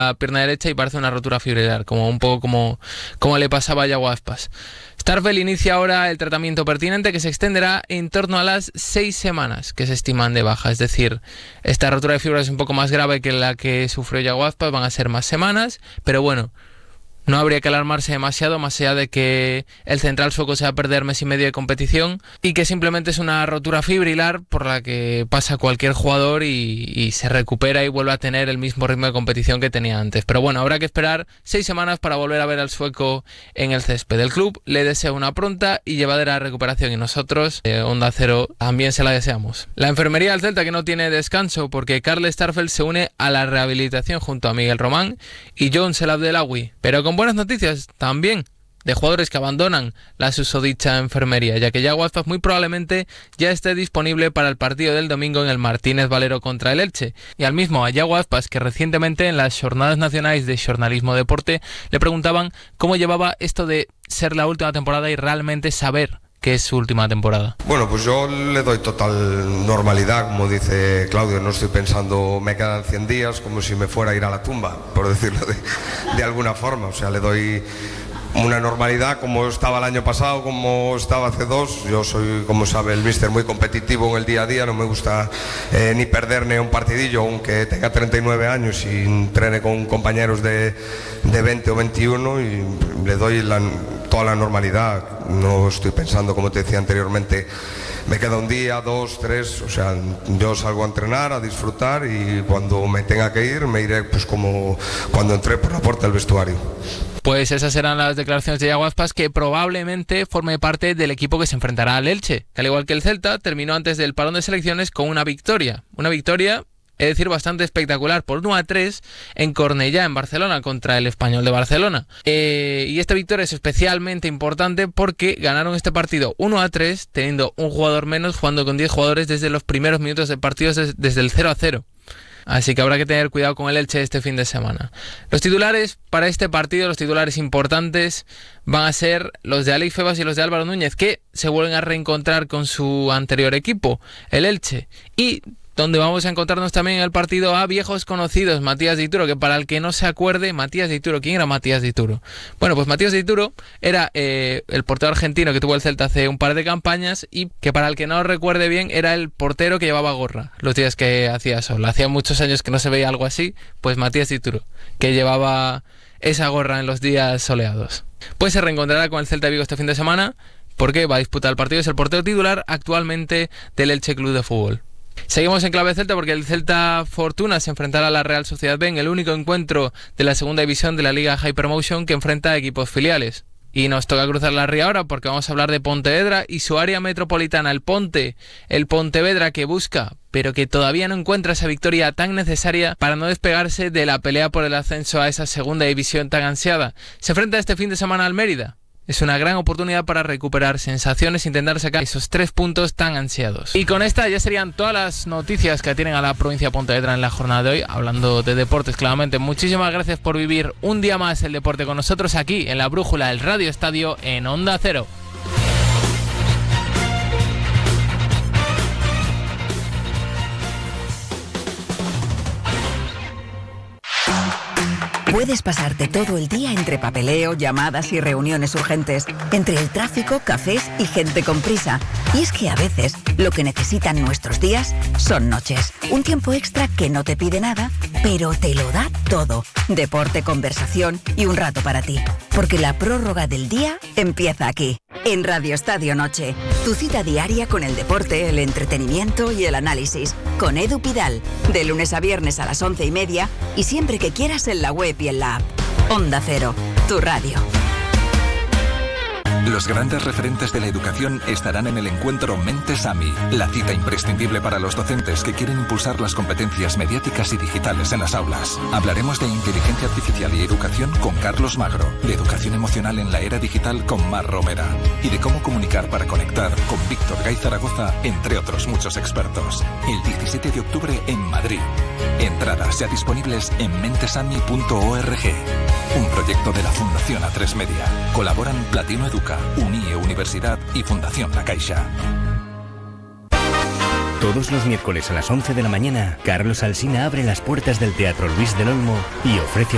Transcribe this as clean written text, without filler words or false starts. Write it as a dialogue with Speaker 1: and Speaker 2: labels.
Speaker 1: la pierna derecha y parece una rotura fibrilar, como un poco como le pasaba a Yago Aspas. Starfelt inicia ahora el tratamiento pertinente, que se extenderá en torno a las 6 semanas que se estiman de baja. Es decir, esta rotura de fibra es un poco más grave que la que sufrió Yago Aspas, van a ser más semanas, pero bueno, no habría que alarmarse demasiado, más allá de que el central sueco se va a perder mes y medio de competición y que simplemente es una rotura fibrilar por la que pasa cualquier jugador y se recupera y vuelve a tener el mismo ritmo de competición que tenía antes. Pero bueno, habrá que esperar 6 semanas para volver a ver al sueco en el césped. El club le desea una pronta y llevadera recuperación y nosotros, Onda Cero, también se la deseamos. La enfermería del Celta, que no tiene descanso porque Carl Starfelt se une a la rehabilitación junto a Miguel Román y Jon El Abdelawi, pero con buenas noticias también de jugadores que abandonan la susodicha enfermería, ya que Yago Aspas muy probablemente ya esté disponible para el partido del domingo en el Martínez Valero contra el Elche. Y al mismo a Yago Aspas, que recientemente en las Jornadas Nacionales de Xornalismo Deporte le preguntaban cómo llevaba esto de ser la última temporada y realmente saber que es su última temporada.
Speaker 2: Bueno, pues yo le doy total normalidad, como dice Claudio, no estoy pensando me quedan 100 días como si me fuera a ir a la tumba, por decirlo de alguna forma. O sea, le doy una normalidad como estaba el año pasado, como estaba hace 2. Yo soy, como sabe el míster, muy competitivo en el día a día, no me gusta ni perder ni un partidillo, aunque tenga 39 años y entrene con compañeros de 20 o 21, y le doy toda la normalidad. No estoy pensando, como te decía anteriormente, me queda un día, 2, 3, o sea, yo salgo a entrenar, a disfrutar, y cuando me tenga que ir, me iré pues como cuando entré por la puerta del vestuario.
Speaker 1: Pues esas eran las declaraciones de Yago Aspas, que probablemente forme parte del equipo que se enfrentará al Elche, que al igual que el Celta, terminó antes del parón de selecciones con una victoria, es decir, bastante espectacular, por 1-3 en Cornellá, en Barcelona, contra el Español de Barcelona. Y esta victoria es especialmente importante porque ganaron este partido 1-3, teniendo un jugador menos, jugando con 10 jugadores desde los primeros minutos del partido, desde el 0-0. Así que habrá que tener cuidado con el Elche este fin de semana. Los titulares para este partido, los titulares importantes, van a ser los de Aleix Febas y los de Álvaro Núñez, que se vuelven a reencontrar con su anterior equipo, el Elche. Y donde vamos a encontrarnos también en el partido a viejos conocidos, Matías de Ituro, que para el que no se acuerde, Matías de Ituro, ¿quién era Matías de Ituro? Bueno, pues Matías de Ituro era el portero argentino que tuvo el Celta hace un par de campañas, y que para el que no lo recuerde bien, era el portero que llevaba gorra los días que hacía sol. Hacía muchos años que no se veía algo así, pues Matías de Ituro, que llevaba esa gorra en los días soleados. Pues se reencontrará con el Celta de Vigo este fin de semana, porque va a disputar el partido, es el portero titular actualmente del Elche Club de Fútbol. Seguimos en clave Celta porque el Celta Fortuna se enfrentará a la Real Sociedad B en el único encuentro de la segunda división de la Liga Hypermotion que enfrenta a equipos filiales. Y nos toca cruzar la ría ahora porque vamos a hablar de Pontevedra y su área metropolitana, el Pontevedra, que busca, pero que todavía no encuentra esa victoria tan necesaria para no despegarse de la pelea por el ascenso a esa segunda división tan ansiada. Se enfrenta este fin de semana al Mérida. Es una gran oportunidad para recuperar sensaciones e intentar sacar esos 3 puntos tan ansiados. Y con esta ya serían todas las noticias que tienen a la provincia de Pontevedra en la jornada de hoy, hablando de deportes claramente. Muchísimas gracias por vivir un día más el deporte con nosotros aquí en La Brújula, el Radio Estadio en Onda Cero.
Speaker 3: Puedes pasarte todo el día entre papeleo, llamadas y reuniones urgentes, entre el tráfico, cafés y gente con prisa. Y es que a veces lo que necesitan nuestros días son noches. Un tiempo extra que no te pide nada, pero te lo da todo. Deporte, conversación y un rato para ti. Porque la prórroga del día empieza aquí, en Radio Estadio Noche. Tu cita diaria con el deporte, el entretenimiento y el análisis. Con Edu Pidal, de lunes a viernes a las 11:30 y siempre que quieras en la web y en la app. Onda Cero, tu radio.
Speaker 4: Los grandes referentes de la educación estarán en el encuentro Mentes AMI, la cita imprescindible para los docentes que quieren impulsar las competencias mediáticas y digitales en las aulas. Hablaremos de inteligencia artificial y educación con Carlos Magro, de educación emocional en la era digital con Mar Romera y de cómo comunicar para conectar con Víctor Gay Zaragoza, entre otros muchos expertos. El 17 de octubre en Madrid. Entradas ya disponibles en mentesami.org. Un proyecto de la Fundación A3 Media. Colaboran Platino Educa, UNIE Universidad y Fundación La Caixa.
Speaker 5: Todos los miércoles a las 11 de la mañana, Carlos Alsina abre las puertas del Teatro Luis del Olmo y ofrece